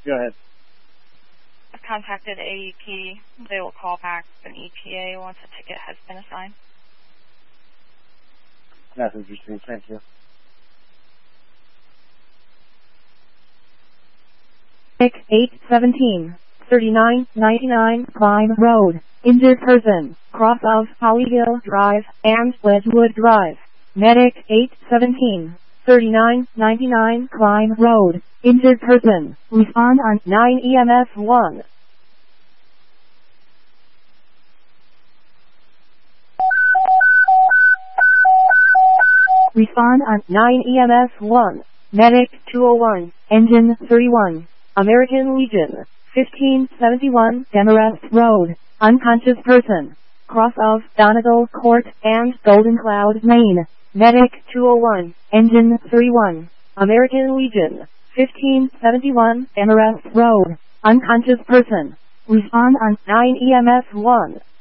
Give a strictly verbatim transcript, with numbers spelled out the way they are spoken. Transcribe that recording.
Go ahead. I've contacted A E P. They will call back an E T A once a ticket has been assigned. Message received. Thank you. eight seventeen, thirty-nine ninety-nine Klein Road. Injured person, cross of Hollyhill Drive and Ledgewood Drive. Medic eight seventeen, thirty-nine ninety-nine Klein Road. Injured person, respond on nine E M S one. Respond on nine E M S one. Medic two oh one, engine thirty-one. American Legion, fifteen seventy-one Demarest Road. Unconscious person, cross of Donegal Court and Golden Cloud, Maine. Medic two oh one, engine thirty-one. American Legion, fifteen seventy-one Demarest Road. Unconscious person. Respond on nine E M S one.